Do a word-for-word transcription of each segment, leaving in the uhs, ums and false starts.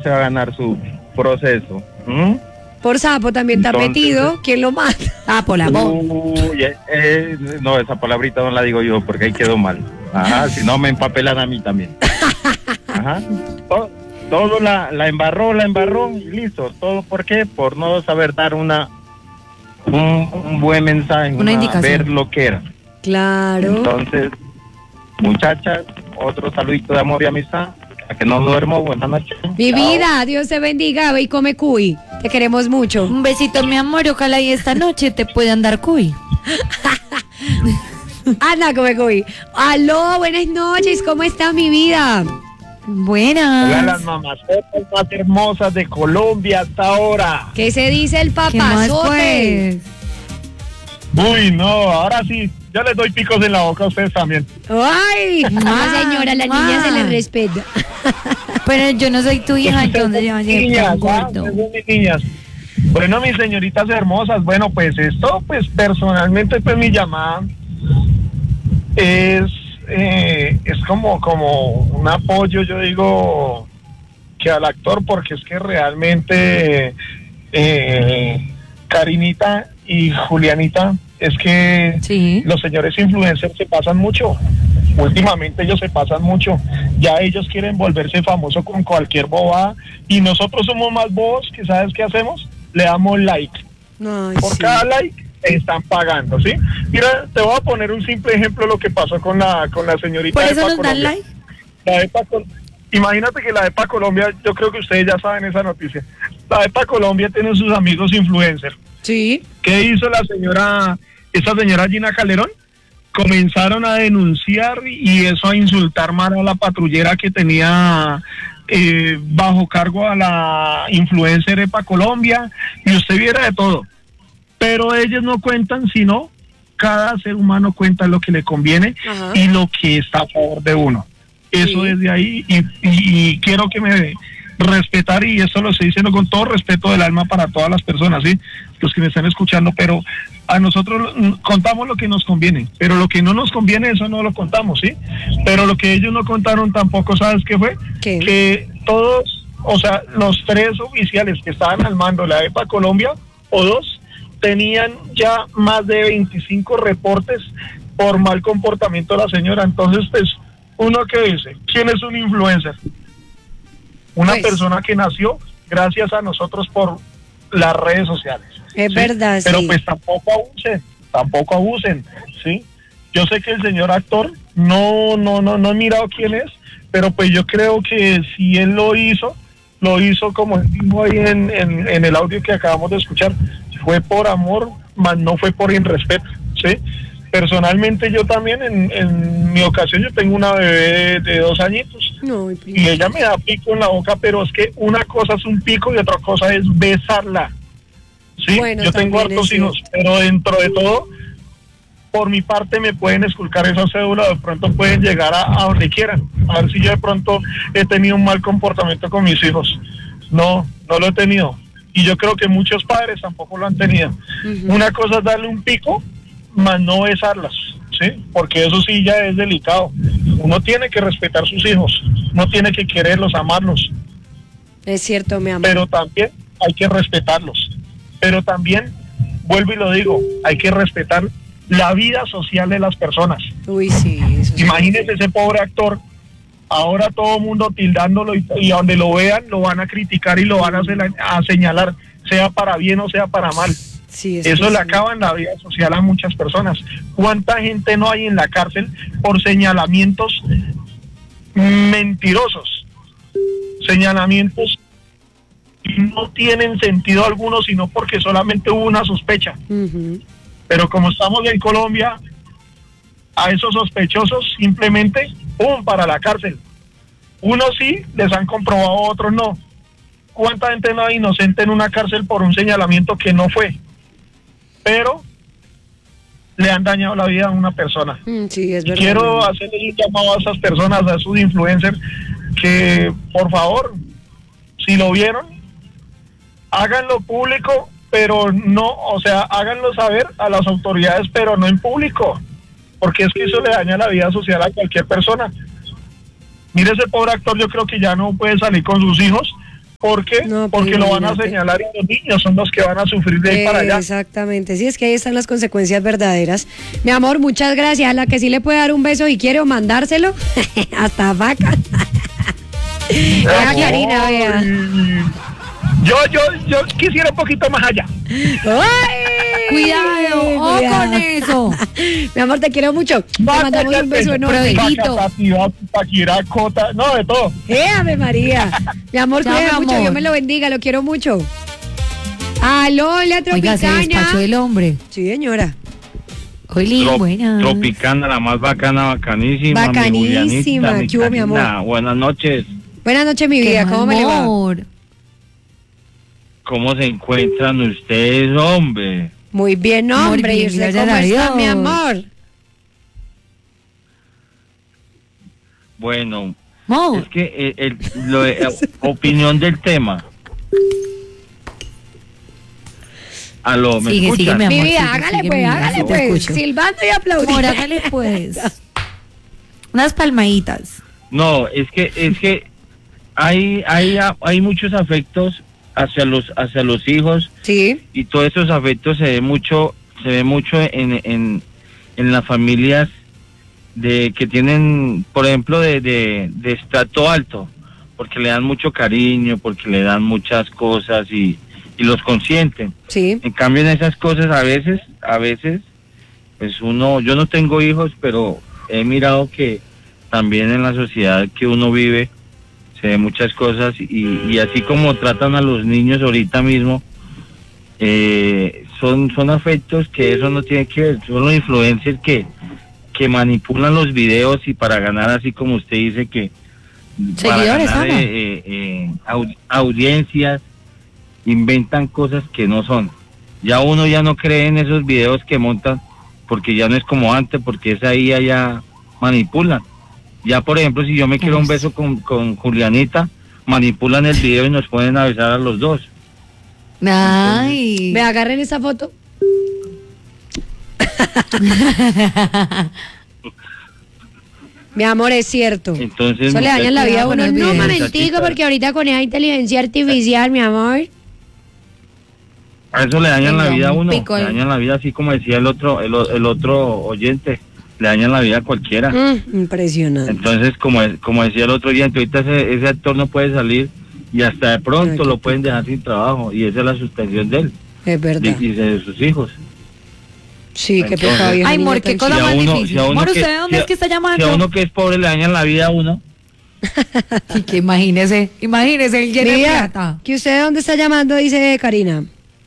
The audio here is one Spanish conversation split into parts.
se va a ganar su proceso. ¿Mm? Por sapo también está Entonces, metido. ¿Quién lo mata? Sapo, la voz. Uy, eh, eh, no, esa palabrita no la digo yo porque ahí quedó mal. Ajá, si no me empapelan a mí también. Ajá. Todo, todo la, la embarró, la embarró y listo. ¿Todo por qué? Por no saber dar una un, un buen mensaje, Una una, indicación. ver lo que era. Claro. Entonces, muchachas, otro saludito de amor y amistad. A que no duermo, buenas noches. Mi Chao. vida, Dios te bendiga, ve y come cuy. Te queremos mucho. Un besito, mi amor. Ojalá y esta noche te puedan dar cuy. Anda, come cuy. Aló, buenas noches, ¿cómo está mi vida? Hola, Buenas. las mamazotas más hermosas de Colombia hasta ahora. ¿Qué se dice el ¿Qué más, papazote? pues? Uy, no, ahora sí, yo les doy picos en la boca a ustedes también. Ay, no Ah, señora, a la ah. niña se le respeta. Pero yo no soy tu hija, entonces yo llevo niñas, tan ¿ah? gordo. Ustedes son mis niñas. Bueno, mis señoritas hermosas, bueno, pues esto, pues personalmente, pues mi llamada es, eh, es como, como un apoyo, yo digo, que al actor, porque es que realmente eh, Karinita y Julianita, es que Sí. los señores influencers se pasan mucho. Últimamente ellos se pasan mucho. Ya ellos quieren volverse famosos con cualquier bobada. Y nosotros somos más bobos que, ¿sabes qué hacemos? Le damos like. Ay, Por sí. cada like están pagando, ¿sí? Mira, te voy a poner un simple ejemplo de lo que pasó con la, con la señorita ¿Por de eso EPA nos dan Colombia. like? La EPA Col- Imagínate que la EPA Colombia, yo creo que ustedes ya saben esa noticia. La EPA Colombia tiene sus amigos influencers. Sí. ¿Qué hizo la señora, esa señora Gina Calderón? Comenzaron a denunciar y eso a insultar más a la patrullera que tenía eh, bajo cargo a la influencer EPA Colombia, y usted viera de todo. Pero ellos no cuentan, sino cada ser humano cuenta lo que le conviene. Ajá. Y lo que está a favor de uno. Eso Sí. es de ahí, y, y- y quiero que me respetar, y eso lo estoy diciendo con todo respeto del alma para todas las personas, ¿sí? Los que me están escuchando, pero a nosotros mm, contamos lo que nos conviene, pero lo que no nos conviene, eso no lo contamos, ¿sí? Pero lo que ellos no contaron tampoco, ¿sabes qué fue? ¿Qué? Que todos, o sea, los tres oficiales que estaban al mando de la EPA Colombia, o dos, tenían ya más de veinticinco reportes por mal comportamiento de la señora. Entonces, pues, uno que dice, ¿quién es un influencer? Una Pues. persona que nació gracias a nosotros por las redes sociales. Es ¿sí? verdad, Pero sí. pues tampoco abusen, tampoco abusen, ¿sí? Yo sé que el señor actor, no, no, no, no he mirado quién es, pero pues yo creo que si él lo hizo, lo hizo como él dijo ahí en, en, en el audio que acabamos de escuchar, fue por amor, más no fue por irrespeto, ¿sí? Personalmente yo también, en, en mi ocasión, yo tengo una bebé de, de dos añitos, No, y ella me da pico en la boca, pero es que una cosa es un pico y otra cosa es besarla. Sí, Bueno, yo tengo también hartos es hijos, pero dentro de todo, por mi parte me pueden esculcar esa cédula, de pronto pueden llegar a, a donde quieran, a ver si yo de pronto he tenido un mal comportamiento con mis hijos. No, no lo he tenido, y yo creo que muchos padres tampoco lo han tenido. Ujú. Una cosa es darle un pico, más no besarlas, ¿sí? Porque eso sí ya es delicado. Uno tiene que respetar sus hijos, no tiene que quererlos, amarlos, Es cierto, mi amor. pero también hay que respetarlos. Pero también, vuelvo y lo digo, hay que respetar la vida social de las personas. Uy, sí. Eso sí. Imagínese ese pobre actor, ahora todo el mundo tildándolo, y, y a donde lo vean lo van a criticar y lo van a, sela- a señalar, sea para bien o sea para mal. Sí, es Eso que le sí. acaba en la vida social a muchas personas. ¿Cuánta gente no hay en la cárcel por señalamientos mentirosos? Señalamientos que no tienen sentido alguno, sino porque solamente hubo una sospecha. Ujú. Pero como estamos en Colombia, a esos sospechosos simplemente, ¡pum!, para la cárcel. Unos sí les han comprobado, otros no. ¿Cuánta gente no hay inocente en una cárcel por un señalamiento que no fue? Pero le han dañado la vida a una persona. Mm, sí, es verdad. Quiero hacerle un llamado a esas personas, a esos influencers, que por favor, si lo vieron, háganlo público, pero no, o sea, háganlo saber a las autoridades, pero no en público, porque es que eso le daña la vida social a cualquier persona. Mire, ese pobre actor, yo creo que ya no puede salir con sus hijos, ¿Por qué? No, pues, Porque lo van a imagínate. señalar y los niños son los que van a sufrir de ahí para allá. Exactamente, sí, es que ahí están las consecuencias verdaderas. Mi amor, muchas gracias. La que sí le puede dar un beso y quiero mandárselo, hasta vaca. Vea, Karina, vea. Ay, Yo, yo, yo quisiera un poquito más allá. ¡Ay! Cuidado, ojo Cuidado. con eso. Mi amor, te quiero mucho. Te mandamos un beso enorme. Prohibito. Cota, no, de todo. ¡Eh, Ave María! Mi amor, Chao, cuídate mi mucho, amor. Dios me lo bendiga, lo quiero mucho. Aló, la Oiga, se Tropicana. despachó el hombre. Sí, señora. Oli, Trop- buena. Tropicana, la más bacana, bacanísima. Bacanísima. Mi Julianita, ¿Qué hubo, mi amor? Karina. Buenas noches. Buenas noches, mi Qué vida, ¿cómo me le va? amor. ¿Cómo se encuentran ustedes, hombre? Muy bien, hombre. Muy ¿Y bien, usted gracias cómo a está, Dios. mi amor? Bueno, Amor. es que eh, el, lo, eh, opinión del tema. Aló, ¿me Sigue, sigue, escuchan? mi amor. Mi vida, sigue, hágale sigue, pues, mi vida, hágale sí te pues. escucho. Silbando y Amor, aplaudiendo. hágale pues. Unas palmaditas. No, es que es que hay hay hay muchos afectos hacia los hacia los hijos Sí, y todos esos afectos se ve mucho se ve mucho en en, en las familias de que tienen, por ejemplo, de, de de estrato alto, porque le dan mucho cariño, porque le dan muchas cosas y y los consienten. sí. En cambio, en esas cosas a veces, a veces, pues uno, yo no tengo hijos, pero he mirado que también en la sociedad que uno vive se ve muchas cosas y, y así como tratan a los niños ahorita mismo, eh, son, son afectos que eso no tiene que ver, son los influencers que, que manipulan los videos y para ganar, así como usted dice que para Seguidores, ganar Ana. eh, eh, eh, au- audiencias, inventan cosas que no son. Ya uno ya no cree en esos videos que montan porque ya no es como antes, porque es ahí allá manipulan. Ya por ejemplo, si yo me quiero un beso con, con Julianita, manipulan el video y nos ponen a besar a los dos. Ay. Me agarren esa foto. Mi amor, es cierto. Entonces, Eso le dañan la vida a uno. muchachos, No, muchachitas. momentico, porque ahorita con esa inteligencia artificial, mi amor. a eso le dañan la Venga, vida a un uno, pico le ahí. dañan la vida, así como decía el otro, el, o- el otro oyente, le dañan la vida a cualquiera. Mm, impresionante. Entonces, como es- como decía el otro oyente, ahorita ese, ese actor no puede salir y hasta de pronto Ay, qué lo pueden dejar sin trabajo y esa es la suspensión de él Es verdad. y, y de sus hijos. Sí, qué Entonces- pecado. vieja Ay, niña amor, qué tan cosa Si a más uno- difícil. si a uno Amor, que- ¿usted de dónde si a- es que está Si a llamando? uno que es pobre le dañan la vida a uno, Y que imagínese, imagínese, él llena de Mira, plata. que usted de dónde está llamando, dice Karina.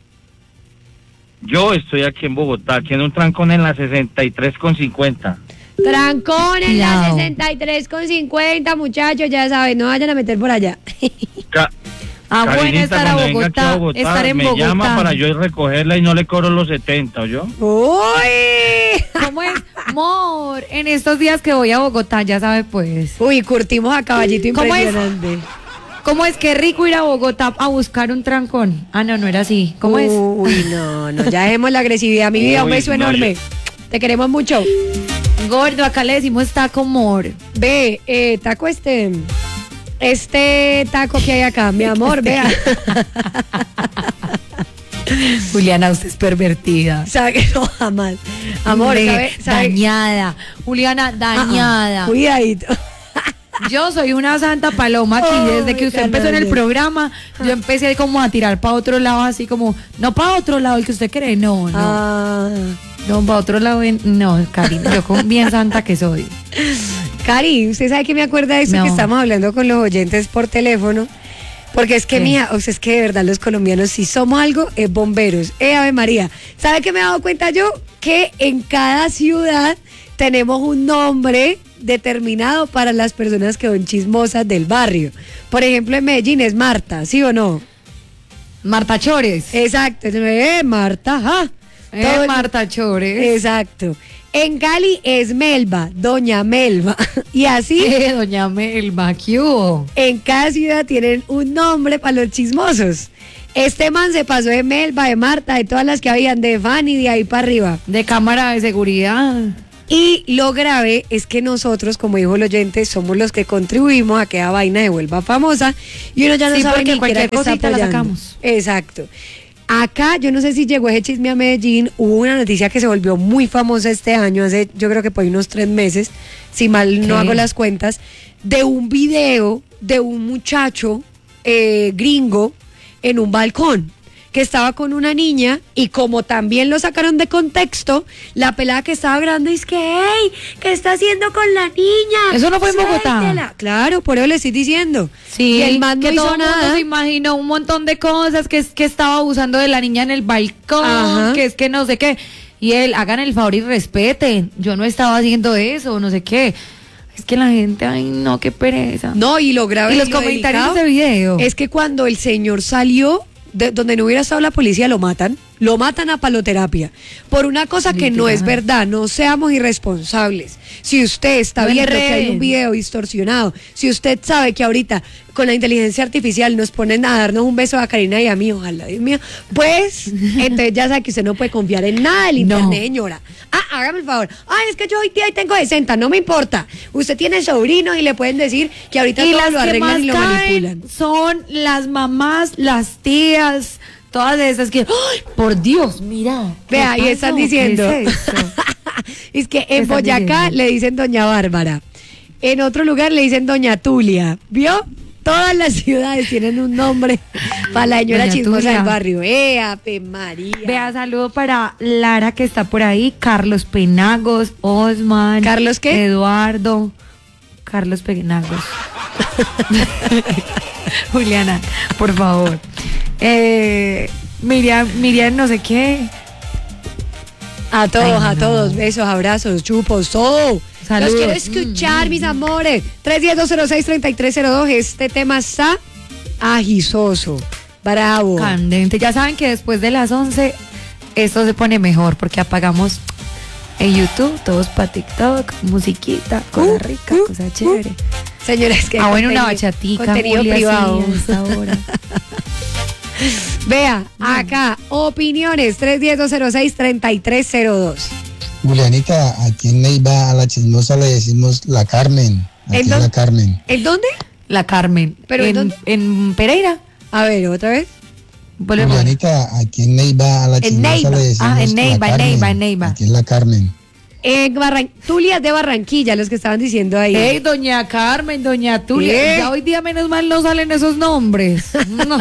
yo estoy aquí en Bogotá, aquí en un trancón en la sesenta y tres con cincuenta. Trancón en la Cuidado. sesenta y tres con cincuenta, muchachos, ya saben, no vayan a meter por allá. Ca- Ah, bueno, Karinita, estar a cuando venga aquí a Bogotá, estar en me Bogotá. llama para yo ir a recogerla y no le cobro los setenta, ¿yo? Uy. ¿Cómo es? Amor, en estos días que voy a Bogotá, ya sabe pues. Uy, curtimos a caballito ¿Cómo es? impresionante. ¿Cómo es que rico ir a Bogotá a buscar un trancón? Ah, no, no era así. ¿Cómo es? Uy, no, no, ya dejemos la agresividad, mi vida, un Uy, beso no, enorme. Te queremos mucho. Gordo, acá le decimos taco amor. Ve, eh, taco este, este taco que hay acá, mi amor, vea. Juliana, usted es pervertida. Sabe que no jamás. Amor, Hombre, sabe, sabe. dañada. Juliana, Ah, ah, dañada. Cuidadito. Yo soy una santa paloma aquí. Ay, Desde que usted empezó en el canalla. programa, yo empecé como a tirar para otro lado, así como, no para otro lado, el que usted cree, no, no. Ah. No, para otro lado, en- no, Karina, yo con bien santa que soy. Cari, ¿usted sabe que me acuerda de eso No. que estamos hablando con los oyentes por teléfono? Porque es que, ¿Qué? mía, o sea, es que de verdad los colombianos, si somos algo, es bomberos. Eh, Ave María. ¿Sabe qué me he dado cuenta yo? Que en cada ciudad tenemos un nombre determinado para las personas que son chismosas del barrio. Por ejemplo, en Medellín es Marta, ¿sí o no? Marta Chores. Exacto. Eh, Marta, ajá. Eh, Todo el- Marta Chores. Exacto. En Cali es Melba, Doña Melba. Y así Eh, doña Melba, ¿qué hubo? en cada ciudad tienen un nombre para los chismosos. Este man se pasó de Melba, de Marta, de todas las que habían, de Fanny, de ahí para arriba. De cámara de seguridad. Y lo grave es que nosotros, como dijo el oyente, somos los que contribuimos a que esa vaina se vuelva famosa y uno ya no Sí, sabe porque ni cualquier siquiera qué está cosita la apoyando. sacamos. Exacto. Acá, yo no sé si llegó ese chisme a Medellín, hubo una noticia que se volvió muy famosa este año, hace yo creo que por ahí unos tres meses, si mal no ¿Qué? hago las cuentas, de un video de un muchacho eh, gringo en un balcón que estaba con una niña y como también lo sacaron de contexto, la pelada que estaba grabando es que, hey, ¿qué está haciendo con la niña? ¿Eso no fue en Bogotá? Suéltela. Claro, por eso le estoy diciendo. Sí, y el man no que hizo todo el mundo nada. se imaginó un montón de cosas, que es que estaba abusando de la niña en el balcón, Ajá. que es que no sé qué. Y él, hagan el favor y respeten. Yo no estaba haciendo eso, no sé qué. Es que la gente, ay no, qué pereza. No, y lo grave Y los lo comentarios delicado de ese video. es que cuando el señor salió, de donde no hubiera estado la policía, lo matan. Lo matan a paloterapia. Por una cosa que no es Literal. verdad. No seamos irresponsables. Si usted está No viendo que hay enreden. un video distorsionado, si usted sabe que ahorita con la inteligencia artificial nos ponen a darnos un beso a Karina y a mí, ojalá, Dios mío, pues entonces ya sabe que usted no puede confiar en nada del No. internet, señora. Ah, hágame el favor. Ay, es que yo hoy día tengo sesenta, no me importa. Usted tiene sobrinos y le pueden decir que ahorita Y todo las lo que arreglan más y lo caen manipulan. son las mamás, las tías, todas esas que, ¡ay, por Dios, mira! ¿qué Vea, ahí pasó? están ¿Qué diciendo. es eso? Es que ¿Qué en están Boyacá diciendo? le dicen Doña Bárbara. En otro lugar le dicen Doña Tulia. ¿Vio? Todas las ciudades tienen un nombre para la señora Doña chismosa Tulia. del barrio. ¡Eh, Ave María! Vea, saludo para Lara que está por ahí, Carlos Penagos, Osman. ¿Carlos qué? Eduardo. Carlos Penagos. Juliana, por favor. Eh, Miriam, Miriam, no sé qué. A todos, Ay, a no. todos. Besos, abrazos, chupos, todo. Saludos. Los quiero escuchar, mis amores. tres uno cero, cero seis, tres tres cero dos. Este tema está agisoso. Bravo. Candente. Ya saben que después de las once esto se pone mejor porque apagamos en YouTube, todos para TikTok, musiquita, cosa Uh, rica, uh, cosa chévere. Señores, que Ah, bueno, una contenido- bachatica, contenido Julia, privado. sí, a esta hora. Vea, acá, opiniones, tres uno cero, cero seis, tres tres cero dos. Julianita, aquí en Neiva a la chismosa le decimos la Carmen. Aquí ¿En es dónde? la Carmen. ¿En dónde? La Carmen. ¿Pero en en, dónde? en Pereira. A ver, otra vez. Volvemos. Julianita, aquí en Neiva a la En chismosa Neiva. le decimos Ah, en Neiva, la en Carmen. Neiva, en Neiva. Aquí es la Carmen. En Barran... Tulia es de Barranquilla, los que estaban diciendo ahí. Ey, doña Carmen, doña Tulia. ¿Qué? Ya hoy día menos mal no salen esos nombres. No.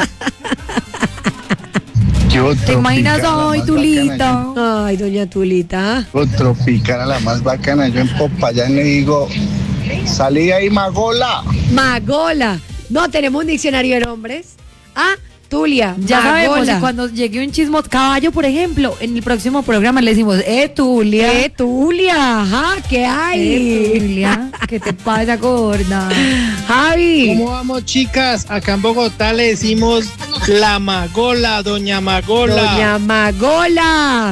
Yo ¿Te imaginas hoy, Tulita? Ay, doña Tulita. Yo Tropicana, la más bacana. Yo en Popayán le digo, salí ahí, Magola. Magola. No, tenemos un diccionario de nombres. Ah, Tulia. Ya sabemos, Magola. y cuando llegue un chismo, caballo, por ejemplo, en el próximo programa le decimos, eh, Tulia. Eh, Tulia. Ajá, ¿qué hay? Eh, Tulia, ¿qué te pasa, gorda? Javi. ¿Cómo vamos, chicas? Acá en Bogotá le decimos la Magola, doña Magola. Doña Magola.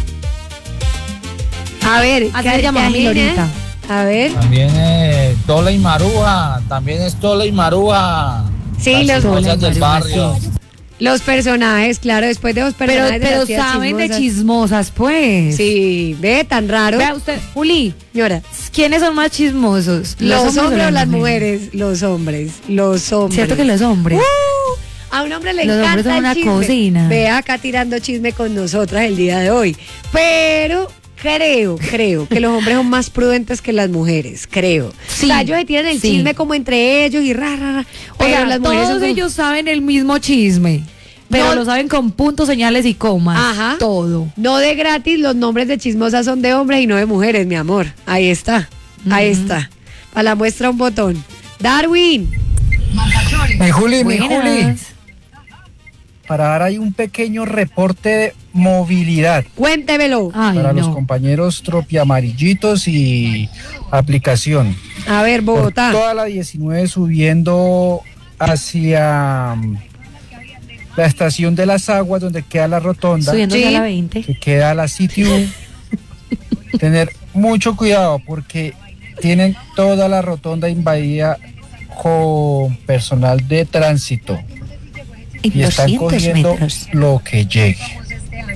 A ver, Así ¿qué- se llama qué mi hay, Lorita. A ver. También eh, Tola y Maruja, también es Tola y Maruja. Sí, Las los, chismosas del barrio. los personajes, claro, después de los Pero, personajes. de pero las tías saben de chismosas. chismosas, pues. Sí, ve, tan raro. Vea usted, Juli, Señora, ¿quiénes son más chismosos? los, hombres o las mujeres? mujeres? Los hombres, los hombres. Cierto que los hombres. Uh, a un hombre le Los encanta hombres son el una chisme. cocina. Ve acá tirando chisme con nosotras el día de hoy. Pero creo, creo que los hombres son más prudentes que las mujeres, creo. Sí, O sea, ellos se tiran el sí. chisme como entre ellos y ra, ra, ra. Pero Oiga, las mujeres todos son como- ellos saben el mismo chisme, pero No. lo saben con puntos, señales y comas. Ajá. Todo. No de gratis, los nombres de chismosas son de hombres y no de mujeres, mi amor. Ahí está, ahí Ujú. está. Para la muestra un botón. Darwin. Mi Juli, mi Juli. Buenas. Para dar ahí un pequeño reporte de movilidad Cuéntemelo. Ay, para los no. compañeros tropiamarillitos y aplicación. A ver, Por Bogotá. toda la diecinueve subiendo hacia mm, la estación de las aguas donde queda la rotonda, Subiendo Sí. a la veinte. que queda a la C T U. Tener mucho cuidado porque tienen toda la rotonda invadida con personal de tránsito En y están doscientos cogiendo metros. lo que llegue.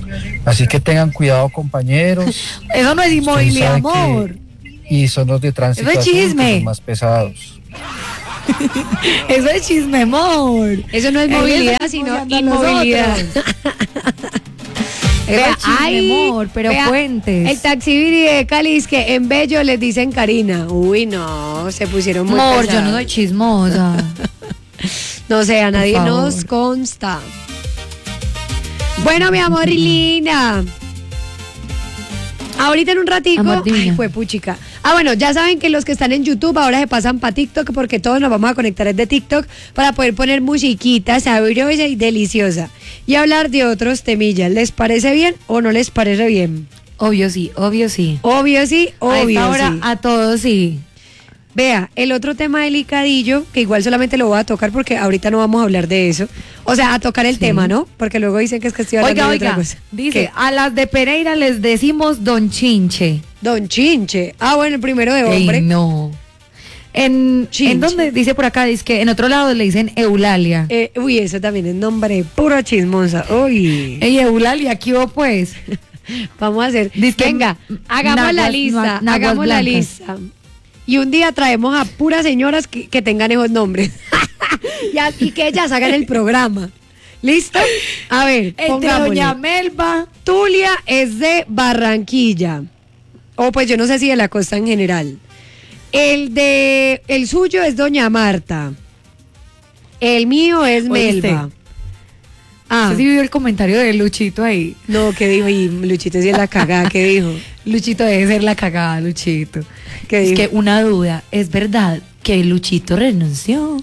Así que tengan cuidado, compañeros. Eso no es inmovilidad, Usted sabe amor. que- Y son los de tránsito Eso es azul, que chisme. son más pesados. Eso es chisme, amor. Eso no es Él movilidad, está sino chismoseando a inmovilidad. nosotros. Eso Vea, es chisme, ay, amor, pero vea, fuentes. El taxibiri de Cali es que en Bello les dicen Karina. Uy, no, se pusieron muy Amor, yo pesados. no soy chismosa. No sé, a nadie favor. nos consta. Bueno, mi amor y linda. Ahorita en un ratico. Amor divino. Ay, fue puchica. Ah, bueno, ya saben que los que están en YouTube ahora se pasan para TikTok porque todos nos vamos a conectar desde TikTok para poder poner musiquita sabrosa y deliciosa y hablar de otros temillas. ¿Les parece bien o no les parece bien? Obvio sí, obvio sí. Obvio sí, A obvio esta hora sí. a todos sí. Vea, el otro tema delicadillo, que igual solamente lo voy a tocar porque ahorita no vamos a hablar de eso. O sea, a tocar el Sí. tema, ¿no? Porque luego dicen que es que estoy hablando Oiga, de otra oiga, cosa. dice, ¿Qué? a las de Pereira les decimos Don Chinche. Don Chinche. Ah, bueno, el primero de Ey, hombre. no. En, Chinche. ¿En dónde? Dice por acá, dice que en otro lado le dicen Eulalia. Eh, uy, eso también es nombre puro chismosa. Uy. Ey, Eulalia, ¿qué hubo pues? Vamos a hacer. Dice que Venga, hagamos la naguas- lista. na- naguas hagamos la blancas. lista. Y un día traemos a puras señoras que, que tengan esos nombres. y, a- y que ellas hagan el programa. ¿Listo? A ver, Entre pongámosle. Doña Melba. Tulia es de Barranquilla. O pues yo no sé si de la costa en general. El de el suyo es Doña Marta. El mío es ¿Oíste? Melba. Ah, ¿Usted sí vio el comentario de Luchito ahí? no, ¿qué dijo? Y Luchito sí es la cagada, ¿qué dijo? Luchito debe ser la cagada, Luchito. ¿Qué Es dijo? que una duda, ¿es verdad que Luchito renunció?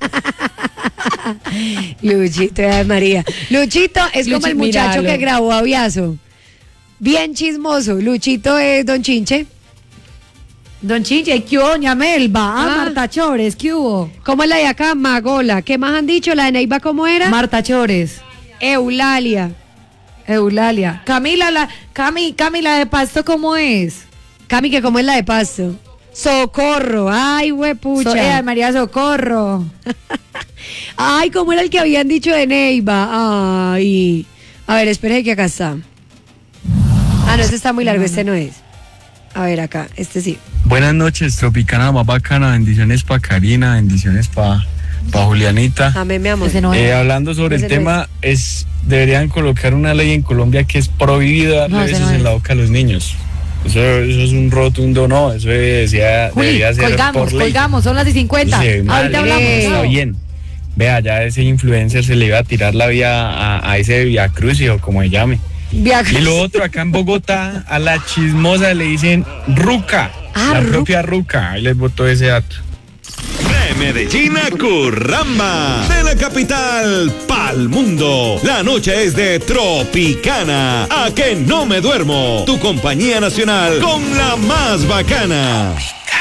Luchito, ay, María. Luchito es como Luchi, el muchacho míralo. que grabó Aviazo. Bien chismoso. Luchito es Don Chinche. Don Chinche, ¿qué hubo, Doña Melba? Ah, Ah. Marta Chores, ¿qué hubo? ¿Cómo es la de acá? Magola. ¿Qué más han dicho? ¿La de Neiva cómo era? Marta Chores, Eulalia. Eulalia. Camila, la, Cami, Camila de Pasto, ¿cómo es? Cami, que cómo es la de Pasto. Socorro. Ay, huepucha. So- eh, María Socorro. Ay, ¿cómo era el que habían dicho de Neiva? Ay. A ver, espere que acá está. Ah, no, este está muy largo, este no es. A ver, acá, este sí. Buenas noches, Tropicana más bacana, bendiciones para Karina, bendiciones para pa Julianita. Amén, mi amor. Ese no Eh, es. hablando sobre Ese el no tema, es deberían colocar una ley en Colombia que es prohibido darle No, ese besos no en es. la boca a los niños. Eso, eso es un rotundo no, eso decía, Uy, debería ser colgamos, por ley. colgamos, son las y cincuenta. Sí, se ve mal, Ahorita hablamos. no está chao. bien. Vea, ya ese influencer se le iba a tirar la vía a, a ese Via Crucis o como se llame. Viaja. Y lo otro, acá en Bogotá, a la chismosa le dicen ruca. Ah, la ruca. propia ruca. Ahí les botó ese dato. De Medellín a Curramba, de la capital pa'l mundo. La noche es de Tropicana. A que no me duermo. Tu compañía nacional con la más bacana.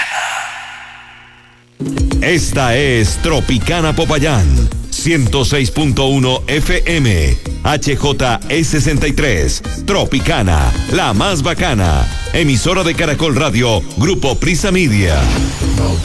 Esta es Tropicana Popayán, ciento seis punto uno F M, H J E sesenta y tres, Tropicana, la más bacana, emisora de Caracol Radio, Grupo Prisa Media.